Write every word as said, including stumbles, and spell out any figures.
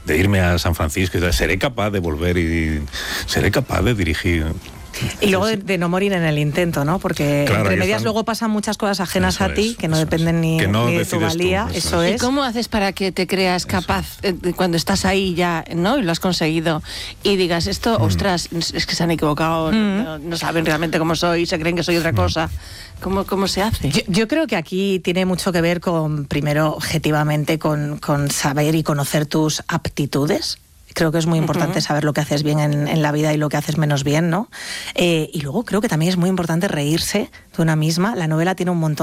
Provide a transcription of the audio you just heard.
de irme a San Francisco, y seré capaz de volver y seré capaz de dirigir. Y luego de, de no morir en el intento, ¿no? Porque claro, entre medias están... luego pasan muchas cosas ajenas eso a ti, es, que no dependen ni, que no ni de tu valía, tú, eso, eso es. es. ¿Y cómo haces para que te creas capaz eh, cuando estás ahí ya, ¿no? Y lo has conseguido, y digas esto, mm. ostras, es que se han equivocado, mm. no, no saben realmente cómo soy, se creen que soy otra mm. cosa. ¿Cómo, cómo se hace? Yo, yo creo que aquí tiene mucho que ver con, primero, objetivamente, con, con saber y conocer tus aptitudes. Creo que es muy importante uh-huh. saber lo que haces bien en, en la vida y lo que haces menos bien, ¿no? Eh, y luego creo que también es muy importante reírse de una misma. La novela tiene un montón